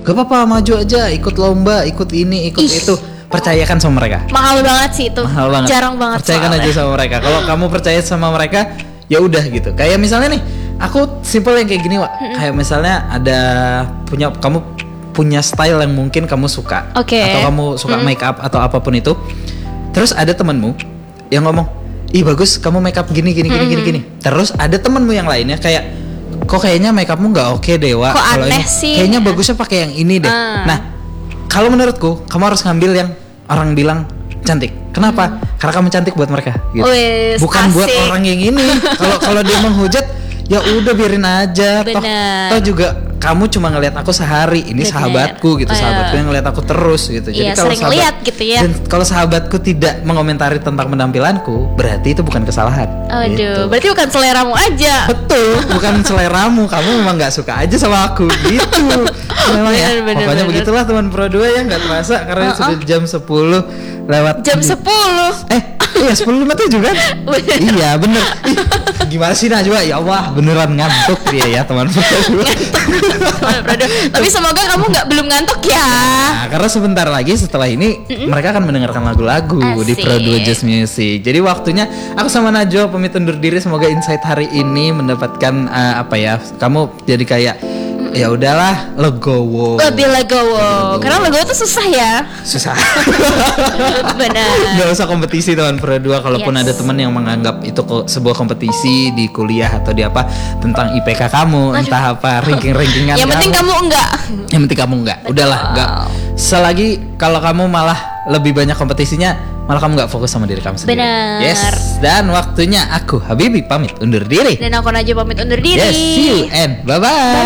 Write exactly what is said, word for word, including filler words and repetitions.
gak apa-apa, maju aja, ikut lomba, ikut ini, ikut Ih. itu. Percayakan sama mereka. Mahal banget sih itu. Mahal banget. Jarang banget. Percayakan soalnya. aja sama mereka. Kalau kamu percaya sama mereka, ya udah gitu. Kayak misalnya nih, aku simple yang kayak gini, Wak. Kayak misalnya ada punya kamu punya style yang mungkin kamu suka, Oke. atau kamu suka Mm-mm. make up atau apapun itu. Terus ada temanmu yang ngomong, ih bagus kamu make up gini gini gini gini gini. Terus ada temanmu yang lainnya kayak, kok kayaknya make upmu nggak oke deh, Wak. Kok Kalau aneh ini sih? kayaknya bagusnya pakai yang ini deh. Ah. Nah, kalau menurutku kamu harus ngambil yang orang bilang cantik. Kenapa? Karena kamu cantik buat mereka. Gitu. Wis, Bukan buat asik. orang yang ini. Kalau kalau dia menghujat, ya udah biarin aja. Toh, Bener. toh juga kamu cuma ngelihat aku sehari. Ini Bener. sahabatku gitu. Oh, iya. Sahabatku yang ngelihat aku terus gitu. Iya, sering lihat gitu ya. Dan kalau sahabatku tidak mengomentari tentang penampilanku, berarti itu bukan kesalahan. Aduh, Gitu. berarti bukan seleramu aja. Betul, bukan seleramu. Kamu memang nggak suka aja sama aku gitu. Memang ya. Bener, bener, Pokoknya bener. begitulah teman Pro dua ya, nggak terasa karena Uh-uh. sudah jam sepuluh lewat. Jam sepuluh. Eh, iya sepuluh lima puluh tujuh kan? Bener. Iya, bener. Ih, gimana sih Najwa? Ya Allah, beneran ngantuk dia ya teman Pro dua. Tapi semoga kamu nggak belum ngantuk ya. Nah, karena sebentar lagi setelah ini mereka akan mendengarkan lagu-lagu di Asik. Pro dua Just Music. Jadi waktunya aku sama Najwa pamit undur diri. Semoga insight hari ini mendapatkan eh, apa ya? Kamu jadi kayak ya udahlah legowo. Lebih legowo. Karena legowo tuh susah ya. Susah. Benar. Gak usah kompetisi teman Pro dua. Kalaupun Yes. ada teman yang menganggap itu ko- sebuah kompetisi di kuliah atau di apa tentang I P K kamu, entah apa ranking-rankingan Yang penting kamu enggak. Yang penting kamu enggak. Udahlah, enggak. Selagi kalau kamu malah lebih banyak kompetisinya, malah kamu enggak fokus sama diri kamu sendiri. Benar. Yes. Dan waktunya aku Habibi pamit undur diri. Dan aku Najwa pamit undur diri. Yes, see you and bye bye.